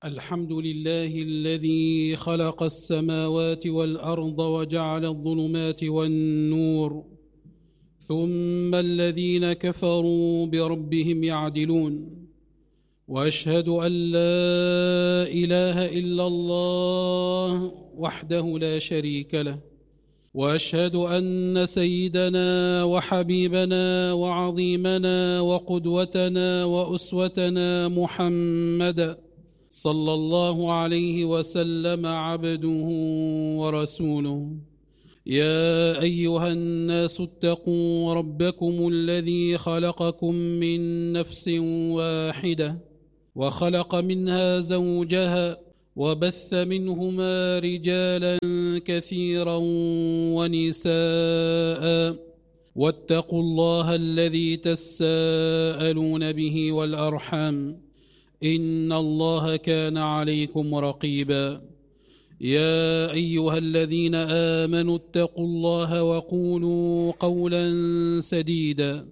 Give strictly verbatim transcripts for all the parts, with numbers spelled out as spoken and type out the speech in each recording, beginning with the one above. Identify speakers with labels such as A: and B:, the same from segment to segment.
A: الحمد لله الذي خلق السماوات والأرض وجعل الظلمات والنور، ثم الذين كفروا بربهم يعدلون. وأشهد أن لا إله إلا الله وحده لا شريك له، وأشهد أن سيدنا وحبيبنا وعظيمنا وقدوتنا وأسوتنا محمدا صلى الله عليه وسلم عبده ورسوله. يا أيها الناس اتقوا ربكم الذي خلقكم من نفس واحدة وخلق منها زوجها وبث منهما رجالا كثيرا ونساء، واتقوا الله الذي تساءلون به والأرحام، إن الله كان عليكم رقيبا. يا أيها الذين آمنوا اتقوا الله وقولوا قولا سديدا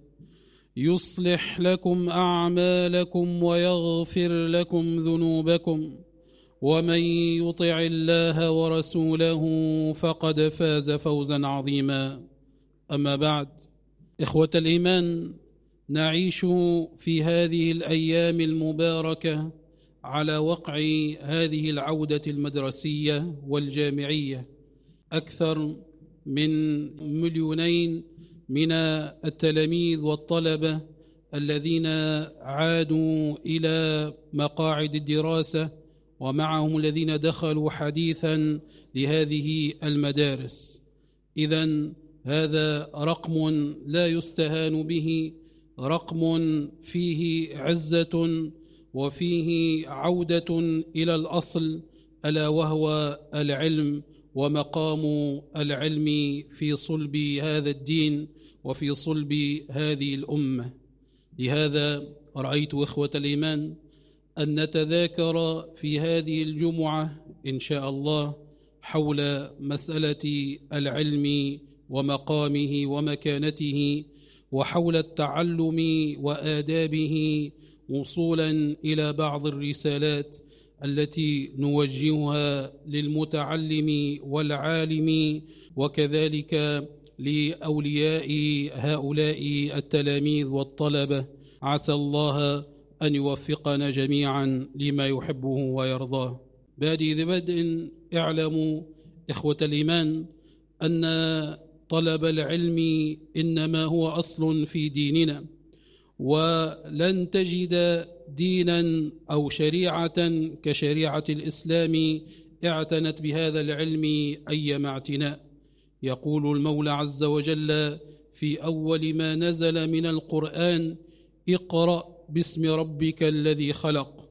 A: يصلح لكم أعمالكم ويغفر لكم ذنوبكم، ومن يطع الله ورسوله فقد فاز فوزا عظيما. أما بعد، إخوة الإيمان، نعيش في هذه الأيام المباركة على وقع هذه العودة المدرسية والجامعية. أكثر من مليونين من التلاميذ والطلبة الذين عادوا إلى مقاعد الدراسة، ومعهم الذين دخلوا حديثا لهذه المدارس. إذن هذا رقم لا يستهان به، رقم فيه عزة وفيه عودة إلى الأصل، ألا وهو العلم ومقام العلم في صلب هذا الدين وفي صلب هذه الأمة. لهذا رأيت إخوة الإيمان أن نتذاكر في هذه الجمعة إن شاء الله حول مسألة العلم ومقامه ومكانته، وحول التعلم وآدابه، وصولا إلى بعض الرسالات التي نوجهها للمتعلم والعالم، وكذلك لأولياء هؤلاء التلاميذ والطلبة. عسى الله أن يوفقنا جميعا لما يحبه ويرضاه. بادئ ببدء، اعلموا إخوة الإيمان أن طلب العلم إنما هو أصل في ديننا، ولن تجد دينا أو شريعة كشريعة الإسلام اعتنت بهذا العلم أيما اعتناء. يقول المولى عز وجل في أول ما نزل من القرآن: اقرأ باسم ربك الذي خلق.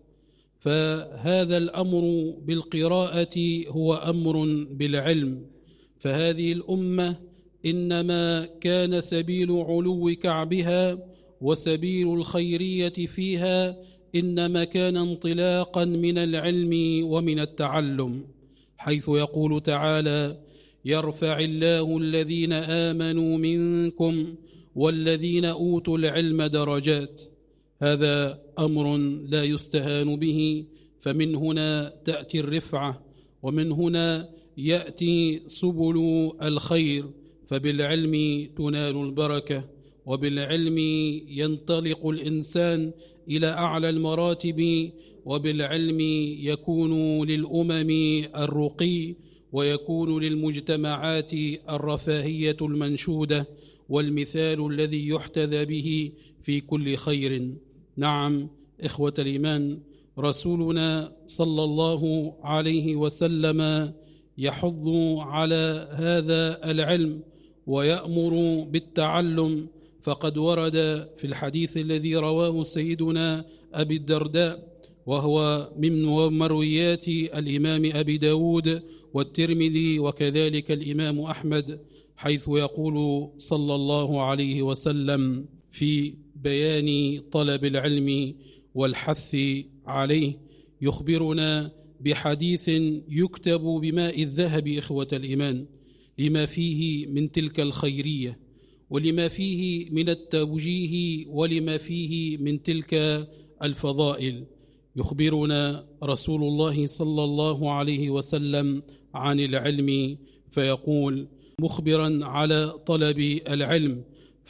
A: فهذا الأمر بالقراءة هو أمر بالعلم. فهذه الأمة إنما كان سبيل علو كعبها وسبيل الخيرية فيها إنما كان انطلاقا من العلم ومن التعلم، حيث يقول تعالى: يرفع الله الذين آمنوا منكم والذين أوتوا العلم درجات. هذا أمر لا يستهان به، فمن هنا تأتي الرفعة، ومن هنا يأتي سبل الخير. فبالعلم تنال البركة، وبالعلم ينطلق الإنسان إلى أعلى المراتب، وبالعلم يكون للأمم الرقي، ويكون للمجتمعات الرفاهية المنشودة، والمثال الذي يحتذى به في كل خير. نعم إخوة الإيمان، رسولنا صلى الله عليه وسلم يحض على هذا العلم ويأمر بالتعلم. فقد ورد في الحديث الذي رواه سيدنا أبي الدرداء، وهو من مرويات الإمام أبي داود والترمذي وكذلك الإمام أحمد، حيث يقول صلى الله عليه وسلم في بيان طلب العلم والحث عليه، يخبرنا بحديث يكتب بماء الذهب إخوة الإيمان، لما فيه من تلك الخيرية، ولما فيه من التوجيه، ولما فيه من تلك الفضائل. يخبرنا رسول الله صلى الله عليه وسلم عن العلم فيقول مخبرا على طلب العلم،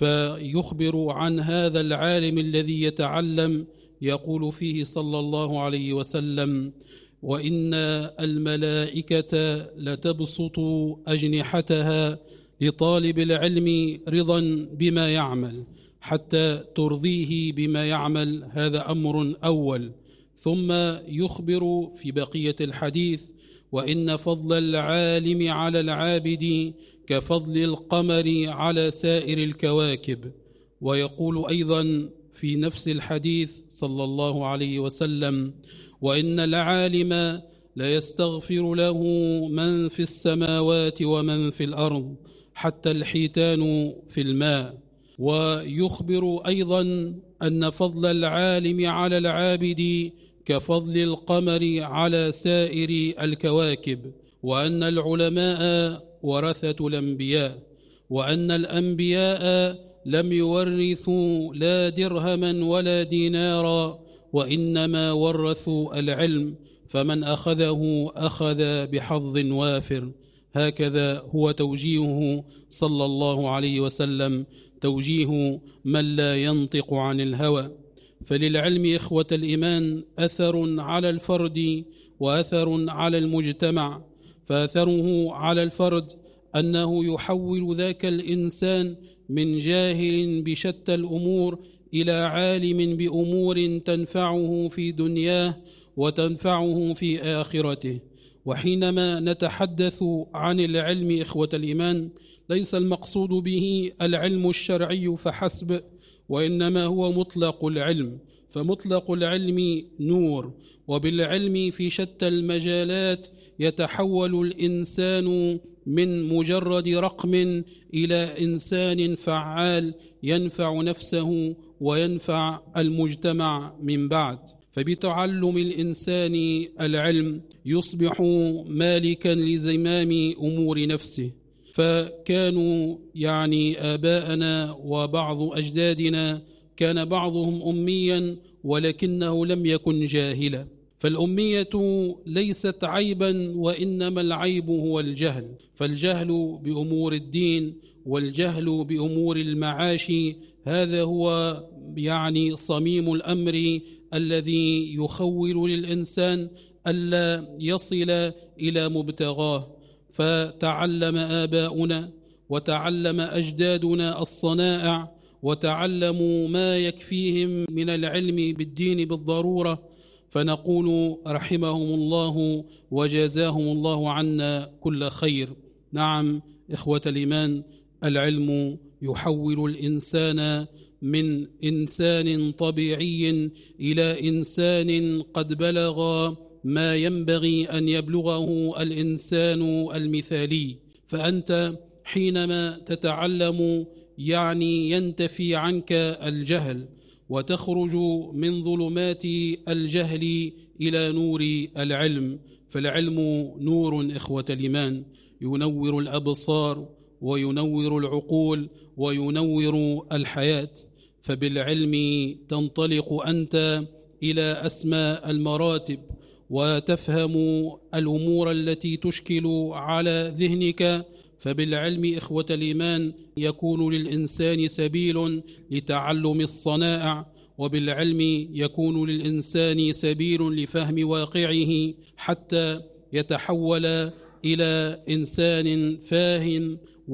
A: فيخبر عن هذا العالم الذي يتعلم، يقول فيه صلى الله عليه وسلم: وإن الملائكة لتبسط أجنحتها لطالب العلم رضا بما يعمل حتى ترضيه بما يعمل. هذا أمر أول. ثم يخبر في بقية الحديث: وإن فضل العالم على العابد كفضل القمر على سائر الكواكب. ويقول أيضا في نفس الحديث صلى الله عليه وسلم: وإن العالم ليستغفر له من في السماوات ومن في الأرض حتى الحيتان في الماء. ويخبر أيضا أن فضل العالم على العابد كفضل القمر على سائر الكواكب، وأن العلماء ورثة الأنبياء، وأن الأنبياء لم يورثوا لا درهما ولا دينارا، وإنما ورثوا العلم، فمن أخذه أخذ بحظ وافر. هكذا هو توجيهه صلى الله عليه وسلم، توجيه من لا ينطق عن الهوى. فللعلم إخوة الإيمان أثر على الفرد وأثر على المجتمع. فأثره على الفرد أنه يحول ذاك الإنسان من جاهل بشتى الأمور إلى عالم بأمور تنفعه في دنياه وتنفعه في آخرته. وحينما نتحدث عن العلم إخوة الإيمان، ليس المقصود به العلم الشرعي فحسب، وإنما هو مطلق العلم. فمطلق العلم نور، وبالعلم في شتى المجالات يتحول الإنسان من مجرد رقم إلى إنسان فعال ينفع نفسه وينفع المجتمع من بعد. فبتعلم الإنسان العلم يصبح مالكا لزمام أمور نفسه. فكانوا يعني آباءنا وبعض أجدادنا كان بعضهم أميا ولكنه لم يكن جاهلا. فالأمية ليست عيبا، وإنما العيب هو الجهل. فالجهل بأمور الدين والجهل بأمور المعاش هذا هو يعني صميم الأمر الذي يخول للإنسان ألا يصل إلى مبتغاه. فتعلم آباؤنا وتعلم أجدادنا الصنائع، وتعلموا ما يكفيهم من العلم بالدين بالضرورة، فنقول رحمهم الله وجزاهم الله عنا كل خير. نعم إخوة الإيمان، العلم يحول الإنسان من إنسان طبيعي إلى إنسان قد بلغ ما ينبغي أن يبلغه الإنسان المثالي. فأنت حينما تتعلم يعني ينتفي عنك الجهل، وتخرج من ظلمات الجهل إلى نور العلم. فالعلم نور إخوة الإيمان، ينور الأبصار وينور العقول وينور الحياة. فبالعلم تنطلق أنت إلى أسمى المراتب، وتفهم الأمور التي تشكل على ذهنك. فبالعلم إخوة الإيمان يكون للإنسان سبيل لتعلم الصنائع، وبالعلم يكون للإنسان سبيل لفهم واقعه حتى يتحول إلى إنسان فاهم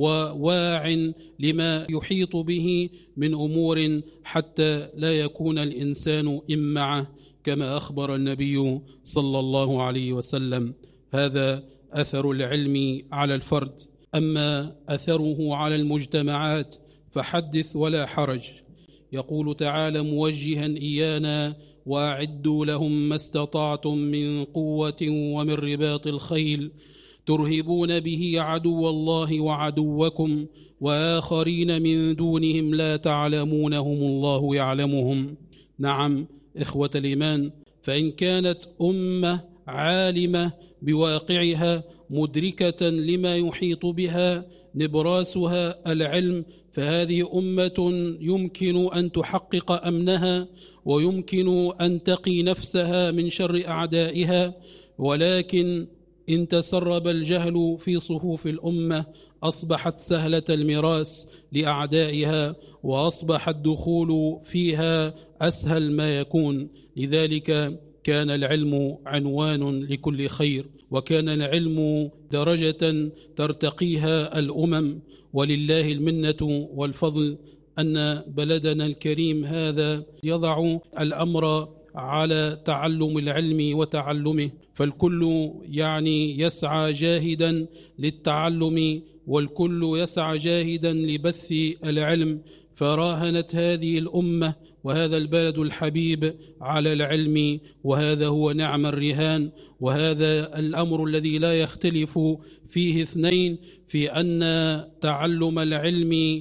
A: وواع لما يحيط به من أمور، حتى لا يكون الإنسان إمعة كما أخبر النبي صلى الله عليه وسلم. هذا أثر العلم على الفرد. أما أثره على المجتمعات فحدث ولا حرج. يقول تعالى موجها إيانا: وأعدوا لهم ما استطعتم من قوة ومن رباط الخيل ترهبون به عدو الله وعدوكم وآخرين من دونهم لا تعلمونهم الله يعلمهم. نعم إخوة الإيمان، فإن كانت أمة عالمة بواقعها مدركة لما يحيط بها نبراسها العلم، فهذه أمة يمكن أن تحقق أمنها ويمكن أن تقي نفسها من شر أعدائها. ولكن إن تسرب الجهل في صفوف الأمة أصبحت سهلة المراس لأعدائها، وأصبح الدخول فيها أسهل ما يكون. لذلك كان العلم عنوان لكل خير، وكان العلم درجة ترتقيها الأمم. ولله المنة والفضل أن بلدنا الكريم هذا يضع الأمر على تعلم العلم وتعلمه، فالكل يعني يسعى جاهدا للتعلم، والكل يسعى جاهدا لبث العلم. فراهنت هذه الأمة وهذا البلد الحبيب على العلم، وهذا هو نعم الرهان. وهذا الأمر الذي لا يختلف فيه اثنين، في أن تعلم العلم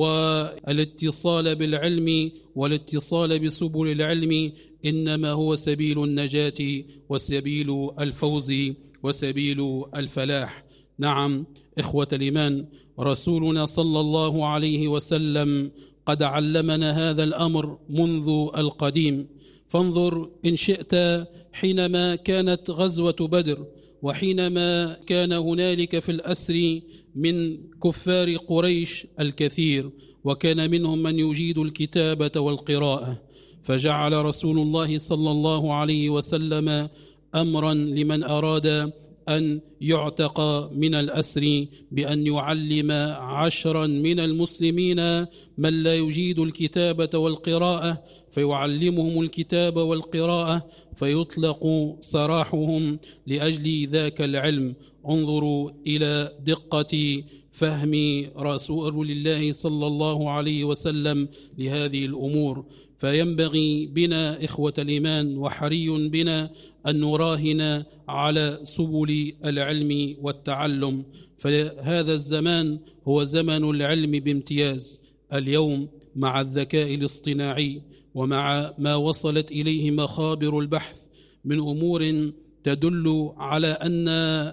A: والاتصال بالعلم والاتصال بسبل العلم إنما هو سبيل النجاة وسبيل الفوز وسبيل الفلاح. نعم إخوة الإيمان، رسولنا صلى الله عليه وسلم قد علمنا هذا الأمر منذ القديم. فانظر إن شئت حينما كانت غزوة بدر، وحينما كان هنالك في الأسر من كفار قريش الكثير، وكان منهم من يجيد الكتابة والقراءة، فجعل رسول الله صلى الله عليه وسلم أمرا لمن أراد أن يعتق من الأسر بأن يعلم عشرا من المسلمين من لا يجيد الكتابة والقراءة، فيعلمهم الكتاب والقراءة فيطلق سراحهم لأجل ذاك العلم. انظروا إلى دقة فهم رسول الله صلى الله عليه وسلم لهذه الأمور. فينبغي بنا إخوة الإيمان وحري بنا أن نراهن على سبل العلم والتعلم، فهذا الزمان هو زمن العلم بامتياز. اليوم مع الذكاء الاصطناعي ومع ما وصلت إليه مخابر البحث من أمور تدل على أن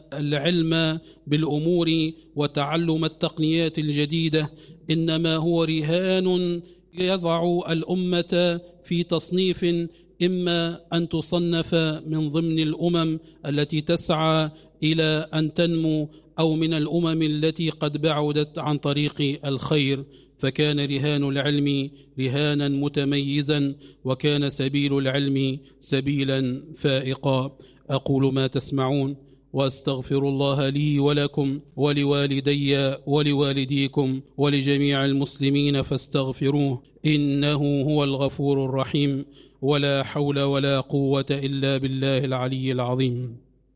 A: العلم بالأمور وتعلم التقنيات الجديدة إنما هو رهان يضع الأمة في تصنيف، إما أن تصنف من ضمن الأمم التي تسعى إلى أن تنمو، أو من الأمم التي قد بعدت عن طريق الخير. فكان رهان العلم رهانا متميزا، وكان سبيل العلم سبيلا فائقا. أقول ما تسمعون وأستغفر الله لي ولكم ولوالدي ولوالديكم ولجميع المسلمين فاستغفروه إنه هو الغفور الرحيم، ولا حول ولا قوة إلا بالله العلي العظيم.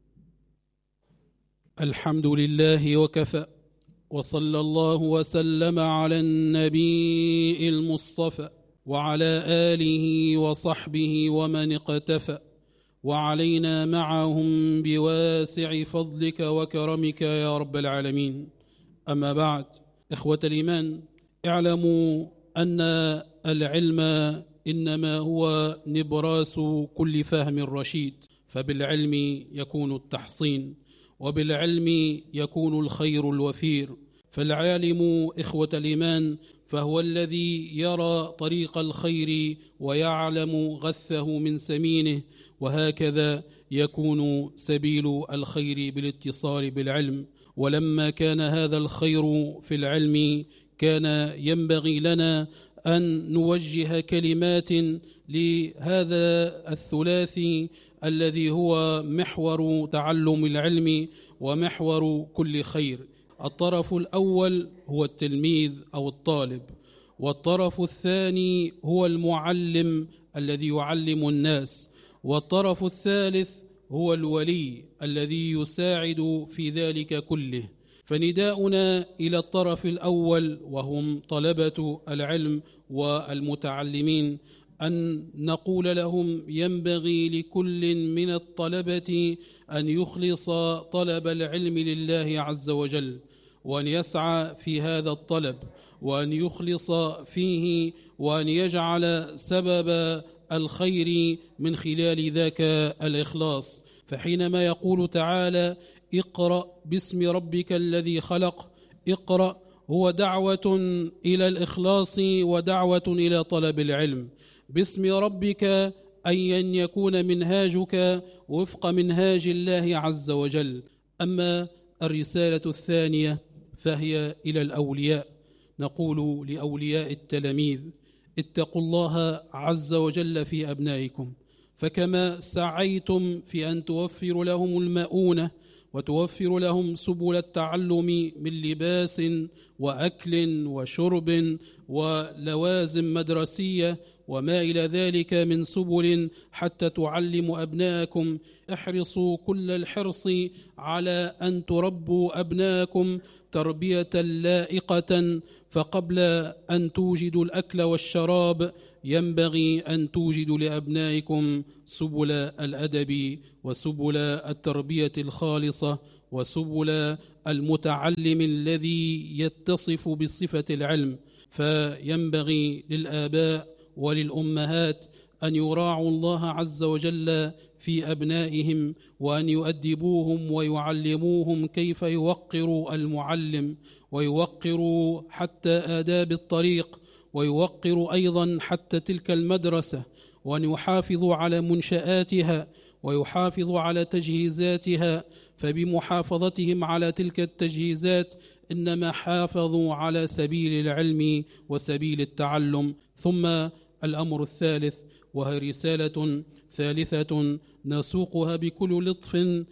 A: الحمد لله وكفى، وصلى الله وسلم على النبي المصطفى وعلى آله وصحبه ومن اقتفى، وعلينا معهم بواسع فضلك وكرمك يا رب العالمين. أما بعد، إخوة الإيمان، اعلموا أن العلم إنما هو نبراس كل فهم رشيد، فبالعلم يكون التحصين، وبالعلم يكون الخير الوفير. فالعالم إخوة الإيمان فهو الذي يرى طريق الخير ويعلم غثه من سمينه، وهكذا يكون سبيل الخير بالاتصال بالعلم. ولما كان هذا الخير في العلم كان ينبغي لنا أن نوجه كلمات لهذا الثلاثي الذي هو محور تعلم العلم ومحور كل خير. الطرف الأول هو التلميذ أو الطالب، والطرف الثاني هو المعلم الذي يعلم الناس، والطرف الثالث هو الولي الذي يساعد في ذلك كله. فنداؤنا إلى الطرف الأول وهم طلبة العلم والمتعلمين أن نقول لهم ينبغي لكل من الطلبة أن يخلص طلب العلم لله عز وجل، وأن يسعى في هذا الطلب، وأن يخلص فيه، وأن يجعل سبب الخير من خلال ذاك الإخلاص. فحينما يقول تعالى اقرأ باسم ربك الذي خلق. اقرأ هو دعوة إلى الإخلاص ودعوة إلى طلب العلم. باسم ربك أي أن يكون منهاجك وفق منهاج الله عز وجل. أما الرسالة الثانية فهي إلى الأولياء. نقول لأولياء التلاميذ: اتقوا الله عز وجل في أبنائكم، فكما سعيتم في أن توفروا لهم المؤونة وتوفر لهم سبل التعلم من لباس وأكل وشرب ولوازم مدرسية وما إلى ذلك من سبل حتى تعلموا أبناءكم، احرصوا كل الحرص على أن تربوا أبناءكم تربية لائقة. فقبل أن توجدوا الأكل والشراب ينبغي أن توجدوا لأبنائكم سبل الأدب وسبل التربية الخالصة وسبل المتعلم الذي يتصف بصفة العلم. فينبغي للآباء وللأمهات أن يراعوا الله عز وجل في أبنائهم، وأن يؤدبوهم ويعلموهم كيف يوقروا المعلم ويوقروا حتى آداب الطريق ويوقروا أيضا حتى تلك المدرسة، وأن يحافظوا على منشآتها ويحافظوا على تجهيزاتها. فبمحافظتهم على تلك التجهيزات إنما حافظوا على سبيل العلم وسبيل التعلم. ثم الأمر الثالث، وهي رسالة ثالثة نسوقها بكل لطف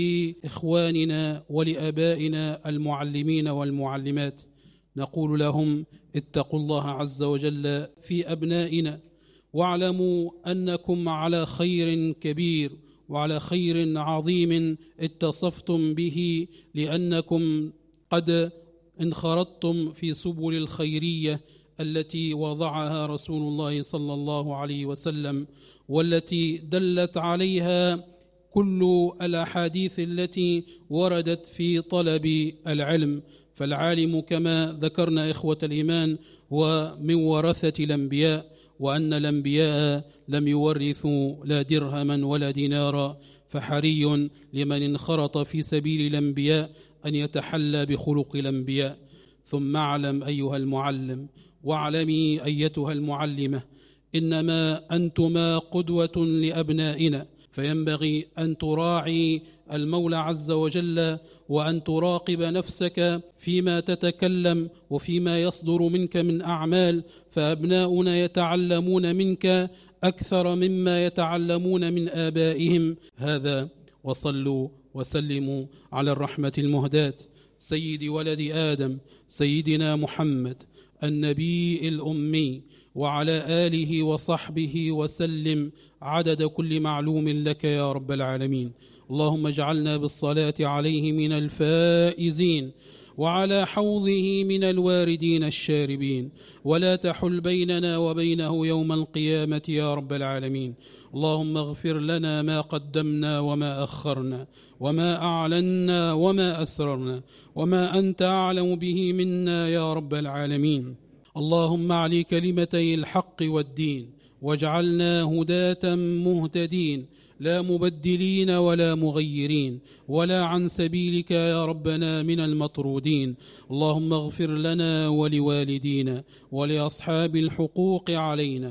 A: لإخواننا ولأبائنا المعلمين والمعلمات. نقول لهم: اتقوا الله عز وجل في أبنائنا، واعلموا أنكم على خير كبير وعلى خير عظيم اتصفتم به، لأنكم قد انخرطتم في سبل الخيرية التي وضعها رسول الله صلى الله عليه وسلم، والتي دلت عليها كل الأحاديث التي وردت في طلب العلم. فالعالم كما ذكرنا إخوة الإيمان هو من ورثة الأنبياء، وأن الأنبياء لم يورثوا لا درهما ولا دينارا، فحري لمن انخرط في سبيل الأنبياء أن يتحلى بخلق الأنبياء. ثم اعلم أيها المعلم، واعلمي أيتها المعلمة، إنما أنتما قدوة لأبنائنا، فينبغي أن تراعي المولى عز وجل وأن تراقب نفسك فيما تتكلم وفيما يصدر منك من أعمال، فأبناؤنا يتعلمون منك أكثر مما يتعلمون من آبائهم. هذا، وصلوا وسلموا على الرحمة المهداة سيد ولد آدم سيدنا محمد النبي الأمي، وعلى آله وصحبه وسلم عدد كل معلوم لك يا رب العالمين. اللهم اجعلنا بالصلاة عليه من الفائزين، وعلى حوضه من الواردين الشاربين، ولا تحل بيننا وبينه يوم القيامة يا رب العالمين. اللهم اغفر لنا ما قدمنا وما أخرنا وما أعلنا وما أسررنا وما أنت أعلم به منا يا رب العالمين. اللهم اعلي كلمتي الحق والدين، واجعلنا هداة مهتدين، لا مبدلين ولا مغيرين، ولا عن سبيلك يا ربنا من المطرودين. اللهم اغفر لنا ولوالدينا ولأصحاب الحقوق علينا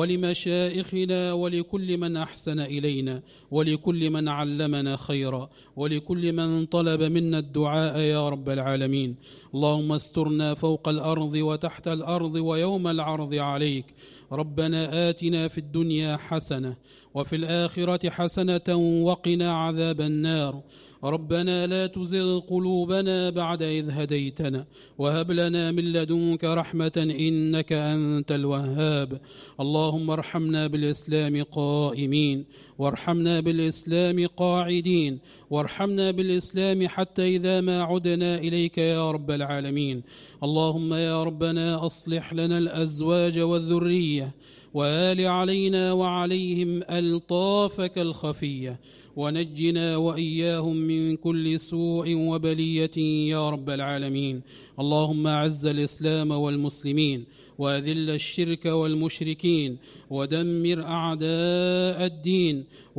A: ولمشائخنا ولكل من أحسن إلينا ولكل من علمنا خيرا ولكل من طلب منا الدعاء يا رب العالمين. اللهم استرنا فوق الأرض وتحت الأرض ويوم العرض عليك. ربنا آتنا في الدنيا حسنة وفي الآخرة حسنة وقنا عذاب النار. ربنا لا تزغ قلوبنا بعد إذ هديتنا وهب لنا من لدنك رحمة إنك أنت الوهاب. اللهم ارحمنا بالإسلام قائمين، وارحمنا بالإسلام قاعدين، وارحمنا بالإسلام حتى إذا ما عدنا إليك يا رب العالمين. اللهم يا ربنا أصلح لنا الأزواج والذرية، وآل علينا وعليهم ألطافك الخفية، ونجنا وإياهم من كل سوء وبلية يا رب العالمين. اللهم أعز الإسلام والمسلمين، وأذل الشرك والمشركين، ودمر أعداء الدين،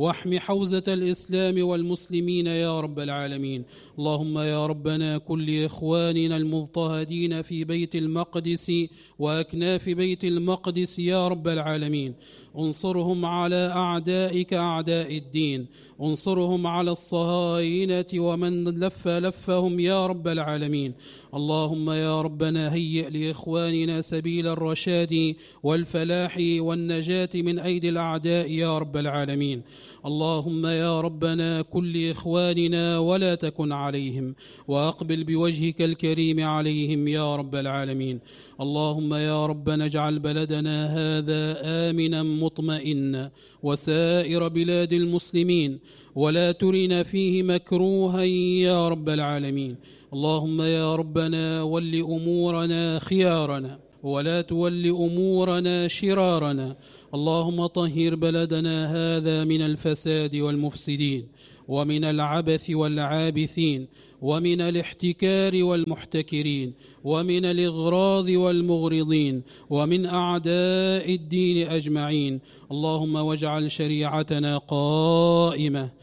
A: واحم حوزة الإسلام والمسلمين يا رب العالمين. اللهم يا ربنا كن لإخواننا المضطهدين في بيت المقدس وأكناف بيت المقدس يا رب العالمين، انصرهم على أعدائك أعداء الدين، انصرهم على الصهاينة ومن لف لفهم يا رب العالمين. اللهم يا ربنا هيئ لإخواننا سبيل الرشاد والفلاح والنجاة من أيدي الأعداء يا رب العالمين. اللهم يا ربنا كن لإخواننا ولا تكن عليهم، وأقبل بوجهك الكريم عليهم يا رب العالمين. اللهم يا ربنا اجعل بلدنا هذا آمنا مطمئنا وسائر بلاد المسلمين، ولا ترنا فيه مكروها يا رب العالمين. اللهم يا ربنا ول أمورنا خيارنا ولا تول أمورنا شرارنا. اللهم طهر بلدنا هذا من الفساد والمفسدين، ومن العبث والعابثين، ومن الاحتكار والمحتكرين، ومن الإغراض والمغرضين، ومن أعداء الدين أجمعين. اللهم واجعل شريعتنا قائمة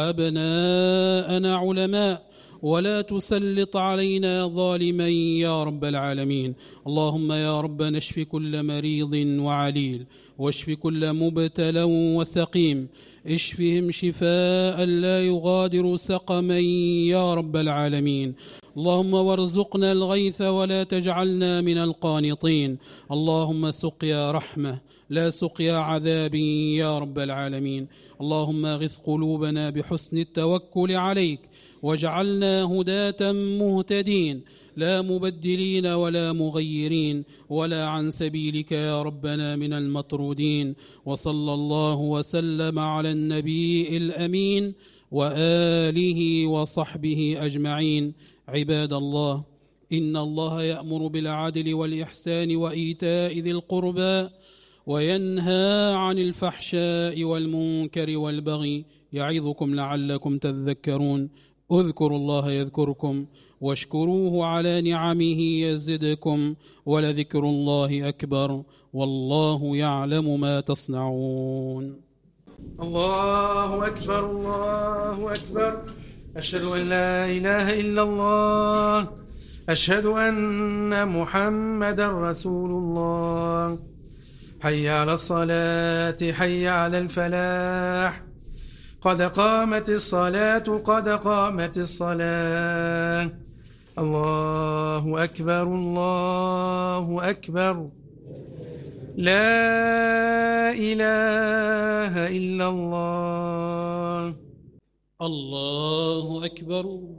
A: وأبناءنا علماء، ولا تسلط علينا ظالما يا رب العالمين. اللهم يا رب نشف كل مريض وعليل، واشف كل مبتلى وسقيم، اشفهم شفاء لا يغادر سقما يا رب العالمين. اللهم وارزقنا الغيث ولا تجعلنا من القانطين. اللهم سقيا رحمة لا سقيا عذاب يا رب العالمين. اللهم اغث قلوبنا بحسن التوكل عليك، واجعلنا هداة مهتدين لا مبدلين ولا مغيرين ولا عن سبيلك يا ربنا من المطرودين. وصلى الله وسلم على النبي الأمين وآله وصحبه أجمعين. عباد الله، إن الله يأمر بالعدل والإحسان وإيتاء ذي القربى وينهى عن الفحشاء والمنكر والبغي، يعظكم لعلكم تذكرون. اذكروا الله يذكركم، واشكروه على نعمه يزدكم، ولذكر الله أكبر، والله يعلم ما تصنعون.
B: الله أكبر الله أكبر. أشهد أن لا إله إلا الله، أشهد أن محمد رسول الله. حي على الصلاة حي على الفلاح، قد قامت الصلاة قد قامت الصلاة. الله أكبر الله أكبر. لا إله إلا الله.
A: الله أكبر.